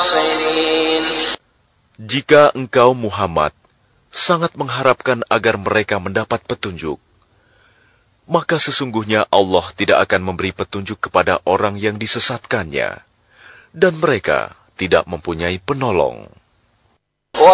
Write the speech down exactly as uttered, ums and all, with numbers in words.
الناصرين. Jika engkau Muhammad sangat mengharapkan agar mereka mendapat petunjuk, maka sesungguhnya Allah tidak akan memberi petunjuk kepada orang yang disesatkannya, dan mereka tidak mempunyai penolong.